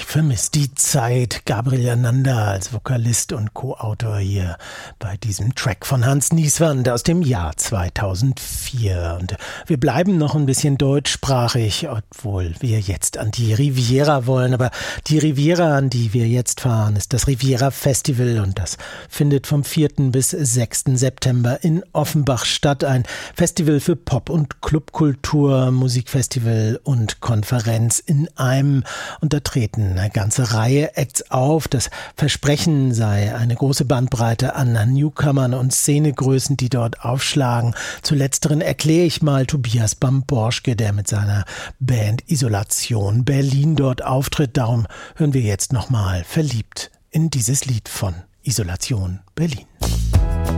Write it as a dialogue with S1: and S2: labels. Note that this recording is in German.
S1: vermisse die Zeit. Gabriel Jananda als Vokalist und Co-Autor hier bei diesem Track von Hans Nieswand aus dem Jahr 2004. Und wir bleiben noch ein bisschen deutschsprachig, obwohl wir jetzt an die Riviera wollen. Aber die Riviera, an die wir jetzt fahren, ist das Riviera Festival und das findet vom 4. bis 6. September in Offenbach statt. Ein Festival für Pop- und Clubkultur, Musikfestival und Konferenz in einem. Und da treten eine ganze Reihe Acts auf. Das Versprechen sei eine große Bandbreite an Newcomern und Szenegrößen, die dort aufschlagen. Zu letzteren erkläre ich mal Tobias Bamborschke, der mit seiner Band Isolation Berlin dort auftritt. Darum hören wir jetzt nochmal verliebt in dieses Lied von Isolation Berlin.